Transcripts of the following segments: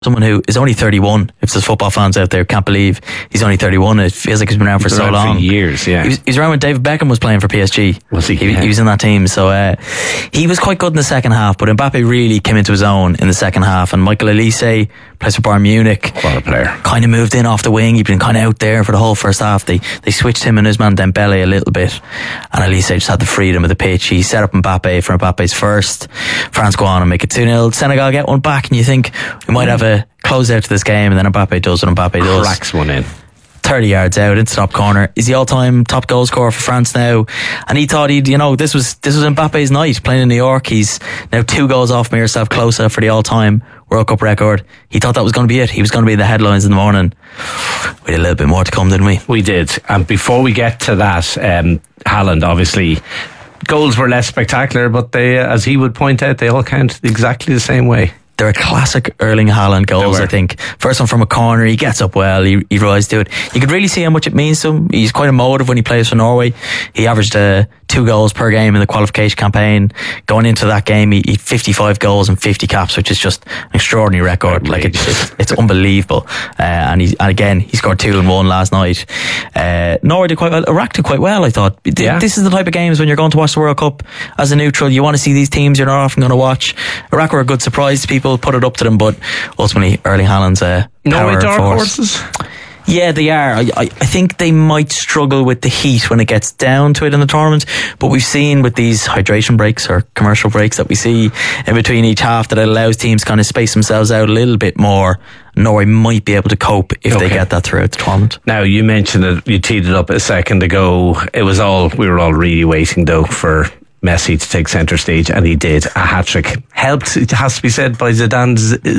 someone who is only 31. If there's football fans out there can't believe he's only 31, it feels like he's been around for so long. For years, yeah. He was around when David Beckham was playing for PSG. Was he? He was in that team. So he was quite good in the second half, but Mbappe really came into his own in the second half. And Michael Olise plays for Bayern Munich. What a player. Kind of moved in off the wing. He'd been kind of out there for the whole first half. They switched him and Ousmane Dembele a little bit, and Olise just had the freedom of the pitch. He set up Mbappe for Mbappe's first. France go on and make it 2-0. Senegal get one back, and you think we might have a close out to this game, and then Mbappe does what Mbappe does. Cracks one in. 30 yards out into top corner. He's the all-time top goal scorer for France now, and he thought this was Mbappe's night playing in New York. He's now 2 goals off Miroslav Klose for the all-time World Cup record. He thought that was going to be it. He was going to be in the headlines in the morning. We had a little bit more to come, didn't we? We did. And before we get to that, Haaland, obviously, goals were less spectacular, but they, as he would point out, they all count exactly the same way. They're a classic Erling Haaland goals, I think. First one from a corner, he gets up well, he rises to it. You could really see how much it means to him. He's quite emotive when he plays for Norway. He averaged 2 goals per game in the qualification campaign. Going into that game, he 55 goals and 50 caps, which is just an extraordinary record. Like it's unbelievable. And again, he scored 2 and 1 last night. Norway did quite well. Iraq did quite well, I thought. Yeah. This is the type of games when you're going to watch the World Cup as a neutral. You want to see these teams you're not often going to watch. Iraq were a good surprise to people. Put it up to them, but ultimately Erling Haaland's Norway power dark force. Horses? Yeah, they are. I think they might struggle with the heat when it gets down to it in the tournament, but we've seen with these hydration breaks or commercial breaks that we see in between each half that it allows teams kind of space themselves out a little bit more. Norway might be able to cope if they get that throughout the tournament. Now, you mentioned it, you teed it up a second ago. We were all really waiting though for Messi to take centre stage, and he did. A hat-trick. Helped, it has to be said, by Zinedine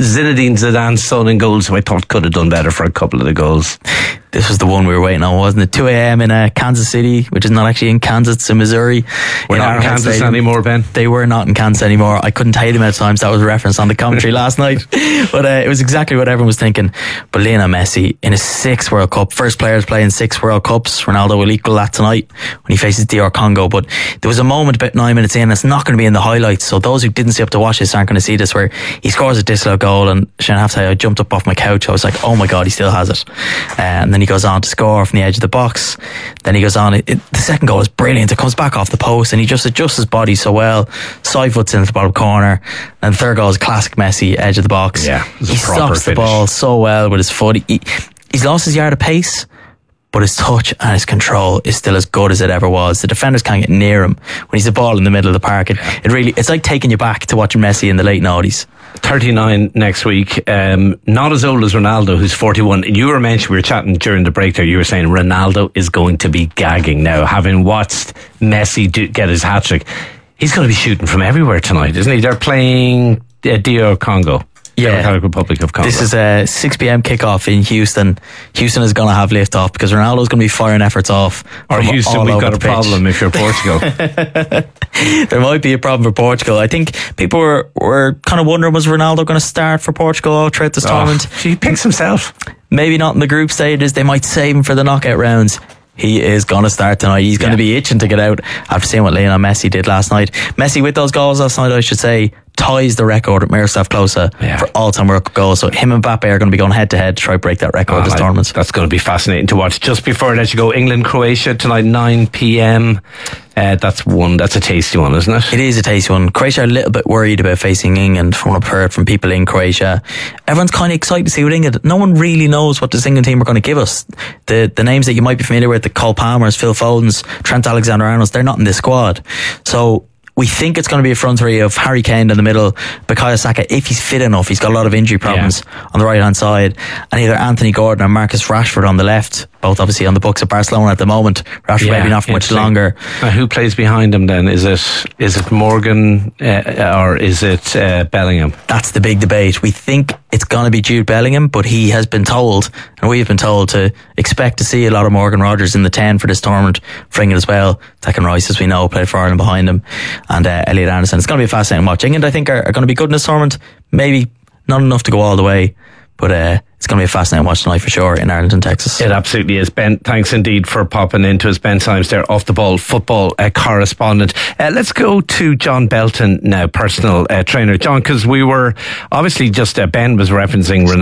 Zidane's son in goals, who I thought could have done better for a couple of the goals. This was the one we were waiting on, wasn't it? 2 a.m. in Kansas City, which is not actually in Kansas, it's in Missouri. We're not in Kansas anymore, Ben. They were not in Kansas anymore. I couldn't tell you the amount of times that was referenced on the commentary last night. But it was exactly what everyone was thinking. But Lionel Messi, in his 6th World Cup, first player to play in 6 World Cups. Ronaldo will equal that tonight when he faces DR Congo. But there was a moment about 9 minutes in, it's not going to be in the highlights, so those who didn't stay up to watch this aren't going to see this, where he scores a disallowed goal, and Shane, I have to say, I jumped up off my couch. I was like, oh my god, he still has it. And then he goes on to score from the edge of the box. Then he goes on, the second goal is brilliant. It comes back off the post and he just adjusts his body so well, side foots into the bottom corner, and the third goal is classic Messi, edge of the box. Yeah, he stops the ball so well with his foot. He's lost his yard of pace, but his touch and his control is still as good as it ever was. The defenders can't get near him when he's the ball in the middle of the park. It's like taking you back to watching Messi in the late 90s. 39 next week. Not as old as Ronaldo, who's 41. You were mentioning, we were chatting during the break there, you were saying Ronaldo is going to be gagging now, having watched Messi get his hat-trick. He's going to be shooting from everywhere tonight, isn't he? They're playing DR Congo. Democratic Republic of Congo. This is a 6 p.m. kickoff in Houston. Houston is going to have lift off because Ronaldo's going to be firing efforts off. Or Houston, we've got a problem if you're Portugal. There might be a problem for Portugal. I think people were kind of wondering, was Ronaldo going to start for Portugal all throughout this tournament? He picks himself. Maybe not in the group stages. They might save him for the knockout rounds. He is going to start tonight. He's going to be itching to get out after seeing what Lionel Messi did last night. Messi, with those goals last night, I should say, ties the record with Miroslav Klose for all-time World Cup goals. So him and Mbappe are going to be going head-to-head to try to break that record this tournament. That's going to be fascinating to watch. Just before I let you go, England-Croatia tonight, 9 p.m. That's a tasty one, isn't it? It is a tasty one. Croatia are a little bit worried about facing England, from what I've heard from people in Croatia. Everyone's kind of excited to see what England. No one really knows what this England team are going to give us. The names that you might be familiar with, the Cole Palmers, Phil Fodens, Trent Alexander-Arnolds, they're not in this squad. So we think it's going to be a front three of Harry Kane in the middle, Bukayo Saka, if he's fit enough. He's got a lot of injury problems on the right hand side, and either Anthony Gordon or Marcus Rashford on the left, both obviously on the books of Barcelona at the moment. Rashford maybe not for much longer. Who plays behind him then? Is it Morgan or is it Bellingham? That's the big debate. We think it's going to be Jude Bellingham, but he has been told, and we've been told, to expect to see a lot of Morgan Rogers in the 10 for this tournament. Fringett as well. Declan Rice, as we know, played for Ireland behind him, and Elliot Anderson. It's going to be a fascinating watch. England, I think, are going to be good in this tournament. Maybe not enough to go all the way, But it's going to be a fascinating watch tonight for sure in Ireland and Texas. It absolutely is. Ben, thanks indeed for popping into us. Ben Symes there, Off the Ball football correspondent. Let's go to John Belton now, personal trainer. John, because we were obviously just Ben was referencing